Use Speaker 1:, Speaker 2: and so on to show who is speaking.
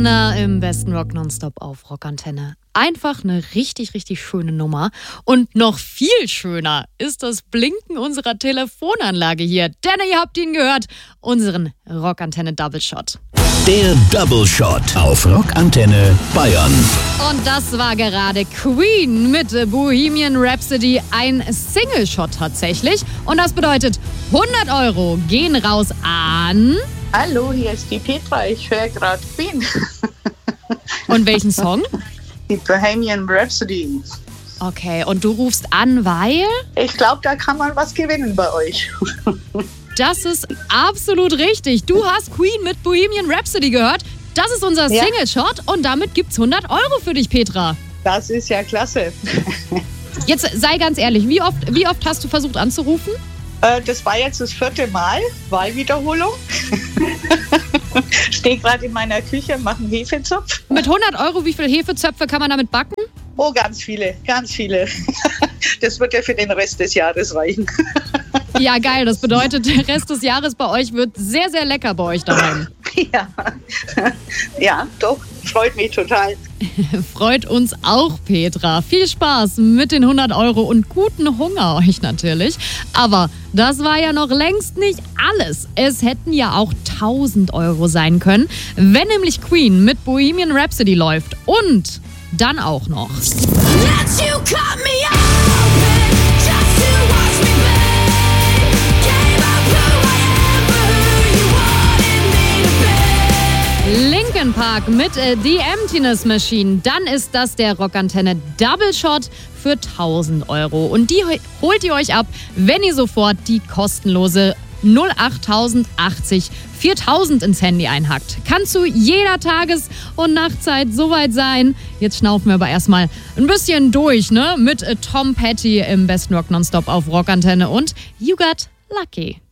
Speaker 1: Madonna im besten Rock Nonstop auf Rockantenne. Einfach eine richtig, richtig schöne Nummer. Und noch viel schöner ist das Blinken unserer Telefonanlage hier. Denn ihr habt ihn gehört, unseren Rockantenne Double Shot.
Speaker 2: Der Double Shot auf Rockantenne Bayern.
Speaker 1: Und das war gerade Queen mit Bohemian Rhapsody, ein Single-Shot tatsächlich. Und das bedeutet, 100 Euro gehen raus an...
Speaker 3: Hallo, hier ist die Petra, ich höre gerade Queen.
Speaker 1: Und welchen Song?
Speaker 3: Die Bohemian Rhapsody.
Speaker 1: Okay, und du rufst an, weil?
Speaker 3: Ich glaube, da kann man was gewinnen bei euch.
Speaker 1: Das ist absolut richtig. Du hast Queen mit Bohemian Rhapsody gehört. Das ist unser Single-Shot und damit gibt's 100 Euro für dich, Petra.
Speaker 3: Das ist ja klasse.
Speaker 1: Jetzt sei ganz ehrlich, wie oft hast du versucht anzurufen?
Speaker 3: Das war jetzt das 4. Mal, Wahlwiederholung. Stehe gerade in meiner Küche, mache einen Hefezopf.
Speaker 1: Mit 100 Euro, wie viele Hefezöpfe kann man damit backen?
Speaker 3: Oh, ganz viele, ganz viele. Das wird ja für den Rest des Jahres reichen.
Speaker 1: Ja, geil. Das bedeutet, der Rest des Jahres bei euch wird sehr, sehr lecker bei euch daheim.
Speaker 3: Ja, doch. Freut mich total.
Speaker 1: Freut uns auch, Petra. Viel Spaß mit den 100 Euro und guten Hunger euch natürlich. Aber das war ja noch längst nicht alles. Es hätten ja auch 1000 Euro sein können, wenn nämlich Queen mit Bohemian Rhapsody läuft. Und dann auch noch. Linkin Park mit The Emptiness Machine. Dann ist das der Rockantenne Double Shot für 1000 Euro. Und die holt ihr euch ab, wenn ihr sofort die kostenlose 08080 4000 ins Handy einhackt. Kann zu jeder Tages- und Nachtzeit soweit sein. Jetzt schnaufen wir aber erstmal ein bisschen durch, ne? Mit Tom Petty im besten Rock Nonstop auf Rockantenne und You Got Lucky.